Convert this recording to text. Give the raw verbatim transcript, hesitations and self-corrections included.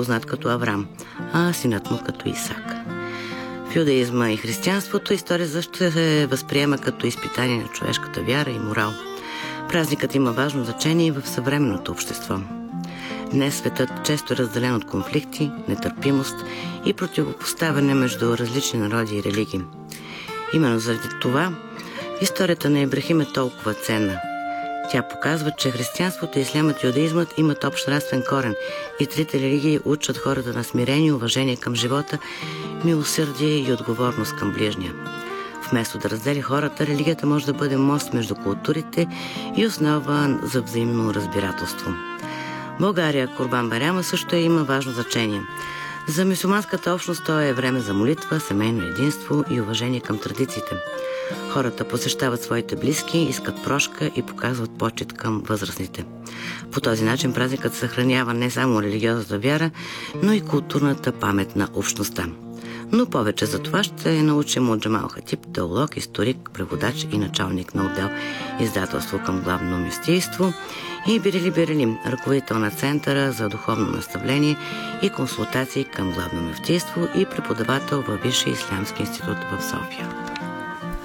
познат като Аврам, а синът му като Исак. В юдаизма и християнството история също се възприема като изпитание на човешката вяра и морал. Празникът има важно значение и в съвременното общество. Днес светът често е разделен от конфликти, нетърпимост и противопоставяне между различни народи и религии. Именно заради това историята на Ибрахим е толкова ценна. Тя показва, че християнството, ислямът и юдаизмът имат общ нравствен корен и трите религии учат хората на смирение, уважение към живота, милосърдие и отговорност към ближния. Вместо да раздели хората, религията може да бъде мост между културите и основа за взаимно разбирателство. В България Курбан Байрама също има важно значение. За мюсюлманската общност то е време за молитва, семейно единство и уважение към традициите. Хората посещават своите близки, искат прошка и показват почит към възрастните. По този начин празникът съхранява не само религиозната вяра, но и културната памет на общността. Но повече за това ще научим от Джамал Хатиб, теолог, историк, преводач и началник на отдел издателство към главно мюфтийство, и Бирили Бирили, ръководител на Центъра за духовно наставление и консултации към главно мюфтийство и преподавател във Висшия ислямски институт в София.